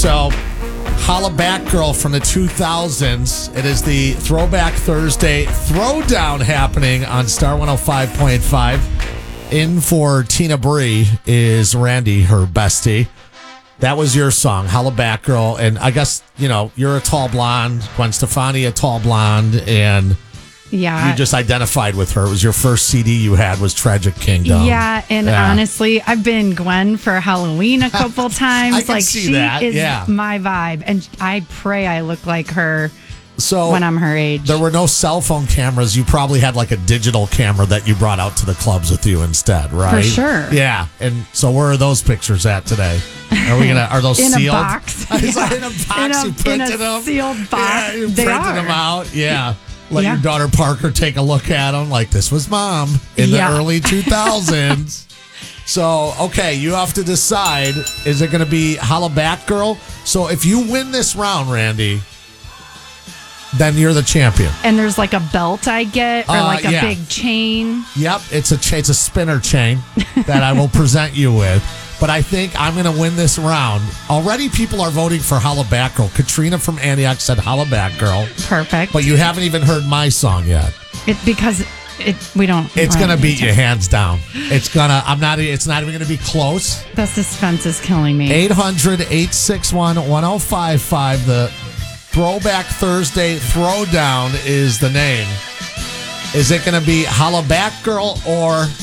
So, Holla Back Girl from the 2000s. It is the Throwback Thursday throwdown happening on Star 105.5. In for Tina Bree is Randy, her bestie. That was your song, Holla Back Girl. And I guess, you're a tall blonde, Gwen Stefani, a tall blonde, and yeah, you just identified with her. It was your first CD you had was Tragic Kingdom. Yeah, and honestly, I've been Gwen for Halloween a couple times. I can see she that. is Yeah. my vibe, and I pray I look like her when I'm her age. There were no cell phone cameras. You probably had like a digital camera that you brought out to the clubs with you instead, right? For sure. Yeah. And so where are those pictures at today? Are those in sealed? A box. Is that in a box? You printed in a them? sealed box. Yeah, you they printed are. them out. Yeah. Let your daughter Parker take a look at them like this was mom in the early 2000s. So, okay, you have to decide, is it going to be Holla Back Girl? So if you win this round, Randy, then you're the champion. And there's like a belt I get or like a big chain. Yep, it's a spinner chain that I will present you with. But I think I'm going to win this round. Already people are voting for Holla Back Girl. Katrina from Antioch said Holla Back Girl. Perfect. But you haven't even heard my song yet. We don't. It's going to beat you hands down. It's not even going to be close. The suspense is killing me. 800-861-1055. The Throwback Thursday Throwdown is the name. Is it going to be Holla Back Girl or